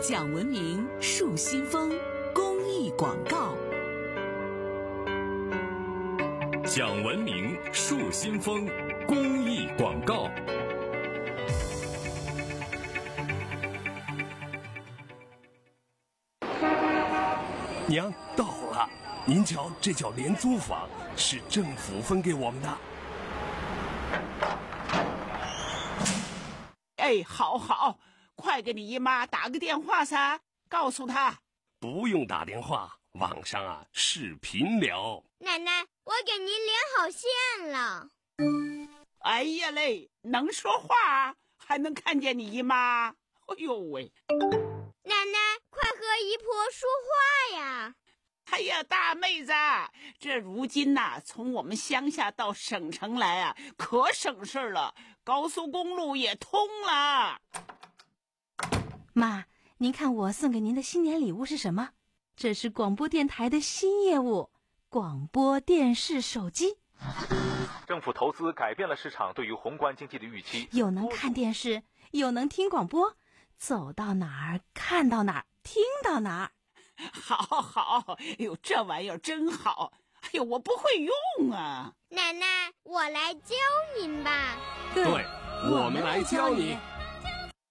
讲文明树新风公益广告。 讲文明树新风公益广告。 娘到了，您瞧，这叫廉租房，是政府分给我们的。 哎，好，快给你姨妈打个电话噻，告诉她。 不用打电话，网上视频聊。 奶奶，我给您连好线了。 哎呀嘞，能说话还能看见你姨妈，哎呦喂！ 奶奶，快和姨婆说话呀！ 哎呀，大妹子，这如今从我们乡下到省城来可省事了，高速公路也通了。 妈，您看我送给您的新年礼物是什么？这是广播电台的新业务——广播电视手机。 政府投资改变了市场对于宏观经济的预期， 又能看电视，又能听广播，走到哪儿看到哪儿，听到哪儿。 好，哎呦，这玩意儿真好！哎呦，我不会用啊。 奶奶，我来教您吧。 对，我们来教你。